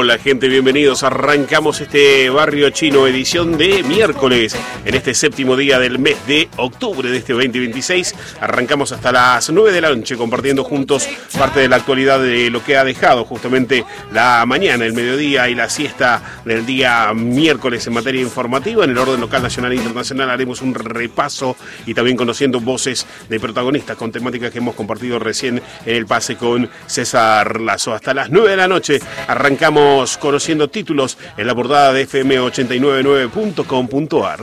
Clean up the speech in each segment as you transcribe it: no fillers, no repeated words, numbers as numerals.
Hola gente, bienvenidos. Arrancamos este Barrio Chino, edición de miércoles, en este séptimo día del mes de octubre de este 2026. Arrancamos hasta las 9 de la noche compartiendo juntos parte de la actualidad de lo que ha dejado justamente la mañana, el mediodía y la siesta del día miércoles en materia informativa. En el orden local, nacional e internacional haremos un repaso y también conociendo voces de protagonistas con temáticas que hemos compartido recién en el pase con César Lazo. Hasta las 9 de la noche arrancamos conociendo títulos en la portada de fm899.com.ar.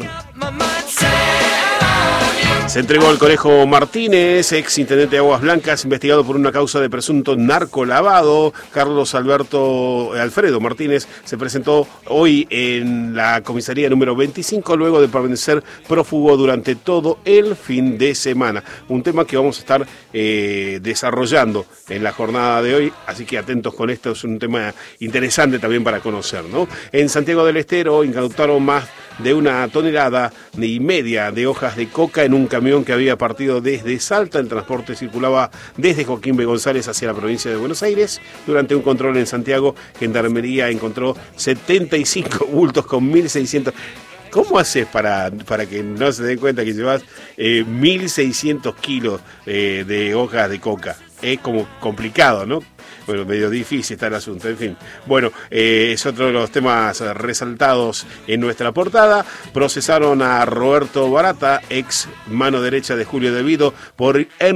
Se entregó al Conejo Martínez, ex intendente de Aguas Blancas, investigado por una causa de presunto narcolavado. Carlos Alfredo Martínez se presentó hoy en la comisaría número 25, luego de permanecer prófugo durante todo el fin de semana. Un tema que vamos a estar desarrollando en la jornada de hoy, así que atentos con esto, es un tema interesante también para conocer, ¿no? En Santiago del Estero incautaron más de 1,5 toneladas de hojas de coca en un camión que había partido desde Salta. El transporte circulaba desde Joaquín B. González hacia la provincia de Buenos Aires. Durante un control en Santiago, Gendarmería encontró 75 bultos con 1.600... ¿Cómo haces para que no se den cuenta que llevas 1.600 kilos de hojas de coca? Es como complicado, ¿no? Bueno, medio difícil está el asunto, en fin. Bueno, es otro de los temas resaltados en nuestra portada. Procesaron a Roberto Barata, ex mano derecha de Julio De Vido, por